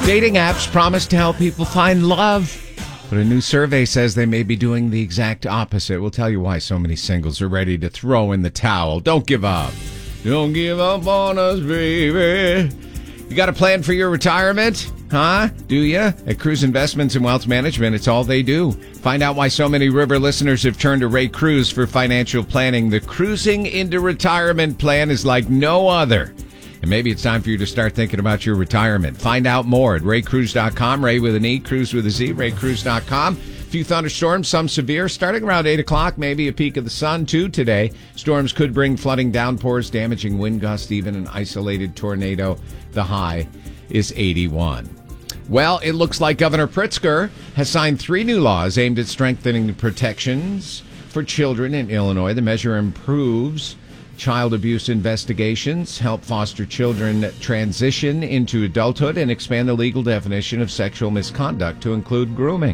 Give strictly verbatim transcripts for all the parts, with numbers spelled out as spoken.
Dating apps promise to help people find love, but a new survey says they may be doing the exact opposite. We'll tell you why so many singles are ready to throw in the towel. Don't give up. Don't give up on us, baby. You got a plan for your retirement? Huh? Do you? At Cruise Investments and Wealth Management, it's all they do. Find out why so many River listeners have turned to Ray Cruz for financial planning. The Cruising into Retirement plan is like no other. And maybe it's time for you to start thinking about your retirement. Find out more at ray cruz dot com. Ray with an E, Cruz with a Z, ray cruz dot com. A few thunderstorms, some severe, starting around eight o'clock, maybe a peak of the sun, too, today. Storms could bring flooding downpours, damaging wind gusts, even an isolated tornado. The high is eighty-one. Well, it looks like Governor Pritzker has signed three new laws aimed at strengthening the protections for children in Illinois. The measure improves child abuse investigations, help foster children transition into adulthood, and expand the legal definition of sexual misconduct to include grooming.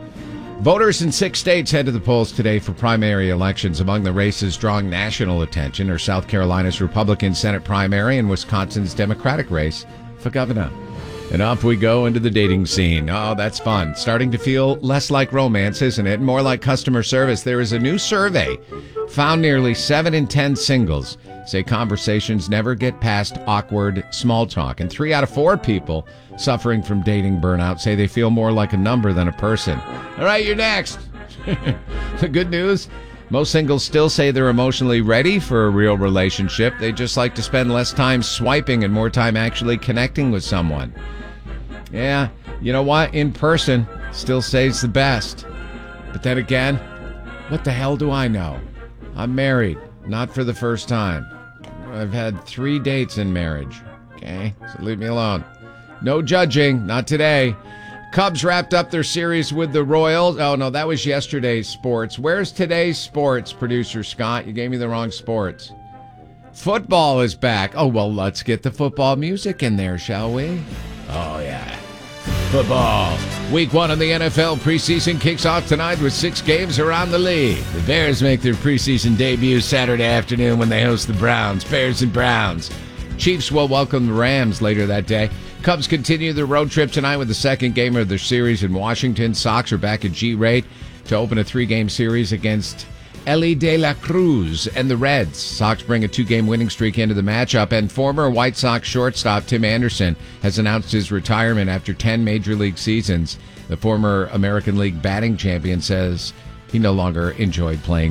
Voters in six states head to the polls today for primary elections. Among the races drawing national attention are South Carolina's Republican Senate primary and Wisconsin's Democratic race for governor. And off we go into the dating scene. Oh, that's fun. Starting to feel less like romance, isn't it? More like customer service. There is a new survey found nearly seven in ten singles say conversations never get past awkward small talk. And three out of four people suffering from dating burnout say they feel more like a number than a person. All right, you're next. The good news, most singles still say they're emotionally ready for a real relationship. They just like to spend less time swiping and more time actually connecting with someone. Yeah, you know what? In person still says the best. But then again, what the hell do I know? I'm married, not for the first time. I've had three dates in marriage. Okay, so leave me alone. No judging, not today. Cubs wrapped up their series with the Royals. Oh, no, that was yesterday's sports. Where's today's sports, producer Scott? You gave me the wrong sports. Football is back. Oh, well, let's get the football music in there, shall we? Oh, yeah. Football. Week one of the N F L preseason kicks off tonight with six games around the league. The Bears make their preseason debut Saturday afternoon when they host the Browns. Bears and Browns. Chiefs will welcome the Rams later that day. Cubs continue their road trip tonight with the second game of their series in Washington. Sox are back at G-Rate to open a three-game series against Elly De La Cruz and the Reds. Sox bring a two-game winning streak into the matchup, and former White Sox shortstop Tim Anderson has announced his retirement after ten Major League seasons. The former American League batting champion says he no longer enjoyed playing